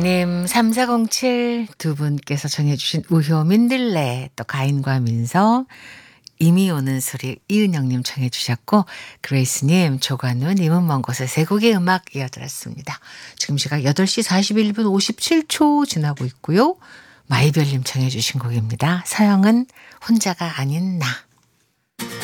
님 3407 두 분께서 정해 주신 우효 민들레 또 가인과 민서 이미 오는 소리 이은영 님 청해 주셨고 그레이스 님 조관우 님은 먼 곳에 세 곡의 음악 이어들었습니다. 지금 시각 8시 41분 57초 지나고 있고요. 마이별 님 청해 주신 곡입니다. 서영은 혼자가 아닌 나.